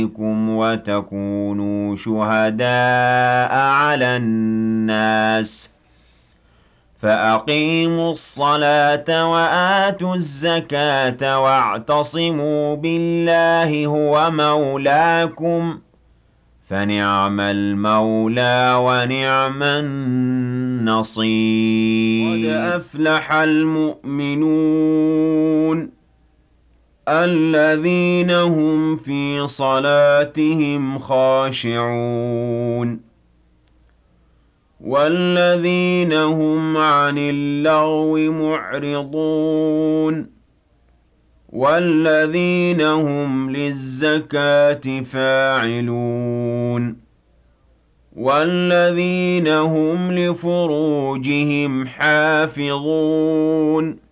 وتكونوا شهداء على الناس فأقيموا الصلاة وآتوا الزكاة واعتصموا بالله هو مولاكم فنعم المولى ونعم النصير. قد أفلح المؤمنون الذين هم في صلاتهم خاشعون والذين هم عن اللغو معرضون والذين هم للزكاة فاعلون والذين هم لفروجهم حافظون